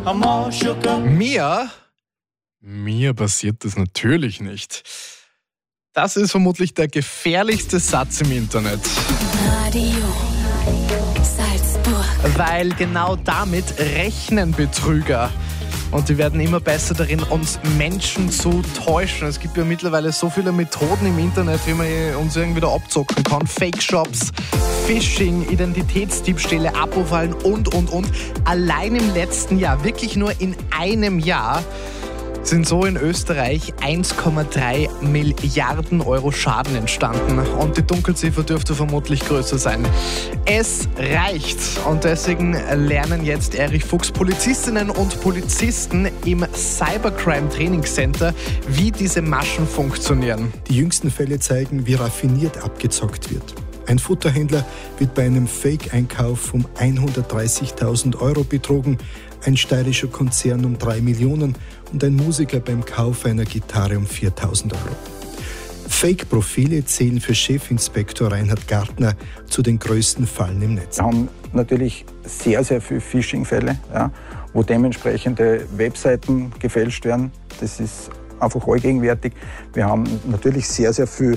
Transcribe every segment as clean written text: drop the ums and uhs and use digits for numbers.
Mir passiert das natürlich nicht. Das ist vermutlich der gefährlichste Satz im Internet. Radio Salzburg. Weil genau damit rechnen Betrüger. Und die werden immer besser darin, uns Menschen zu täuschen. Es gibt ja mittlerweile so viele Methoden im Internet, wie man uns irgendwie da abzocken kann. Fake-Shops, Phishing, Identitätsdiebstähle, Abo-Fallen und. Allein im letzten Jahr, wirklich nur in einem Jahr, sind so in Österreich 1,3 Milliarden Euro Schaden entstanden. Und die Dunkelziffer dürfte vermutlich größer sein. Es reicht. Und deswegen lernen jetzt Erich Fuchs Polizistinnen und Polizisten im Cybercrime Training Center, wie diese Maschen funktionieren. Die jüngsten Fälle zeigen, wie raffiniert abgezockt wird. Ein Futterhändler wird bei einem Fake-Einkauf um 130.000 Euro betrogen, ein steirischer Konzern um 3 Millionen und ein Musiker beim Kauf einer Gitarre um 4.000 Euro. Fake-Profile zählen für Chefinspektor Reinhard Gartner zu den größten Fallen im Netz. Wir haben natürlich sehr, sehr viele Phishing-Fälle, ja, wo dementsprechende Webseiten gefälscht werden. Das ist einfach allgegenwärtig. Wir haben natürlich sehr, sehr viel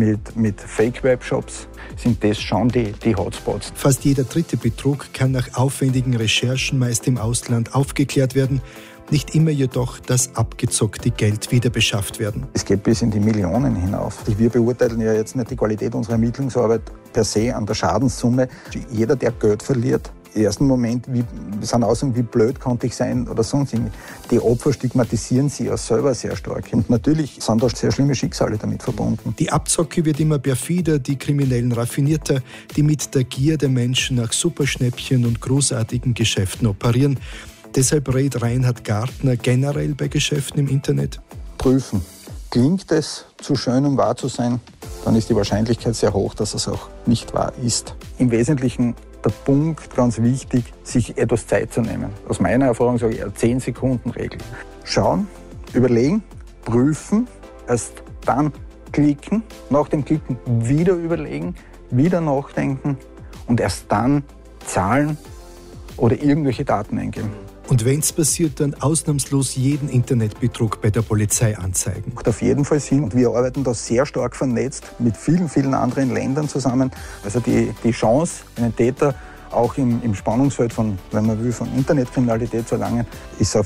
mit Fake-Webshops, sind das schon die Hotspots. Fast jeder dritte Betrug kann nach aufwendigen Recherchen meist im Ausland aufgeklärt werden, nicht immer jedoch das abgezockte Geld wieder beschafft werden. Es geht bis in die Millionen hinauf. Wir beurteilen ja jetzt nicht die Qualität unserer Ermittlungsarbeit per se an der Schadenssumme. Jeder, der Geld verliert, im ersten Moment, sind Aussagen, wie blöd konnte ich sein oder sonst irgendwie. Die Opfer stigmatisieren sie ja selber sehr stark. Und natürlich sind da sehr schlimme Schicksale damit verbunden. Die Abzocke wird immer perfider, die Kriminellen raffinierter, die mit der Gier der Menschen nach Superschnäppchen und großartigen Geschäften operieren. Deshalb rät Reinhard Gartner generell bei Geschäften im Internet: Prüfen. Klingt es zu schön, um wahr zu sein, dann ist die Wahrscheinlichkeit sehr hoch, dass es auch nicht wahr ist. Im Wesentlichen der Punkt, ganz wichtig, sich etwas Zeit zu nehmen. Aus meiner Erfahrung sage ich 10-Sekunden-Regel. Schauen, überlegen, prüfen, erst dann klicken, nach dem Klicken wieder überlegen, wieder nachdenken und erst dann zahlen oder irgendwelche Daten eingeben. Und wenn es passiert, dann ausnahmslos jeden Internetbetrug bei der Polizei anzeigen. Macht auf jeden Fall Sinn. Und wir arbeiten da sehr stark vernetzt mit vielen, vielen anderen Ländern zusammen. Also die Chance, einen Täter auch im Spannungsfeld von, wenn man will, von Internetkriminalität zu erlangen, ist auf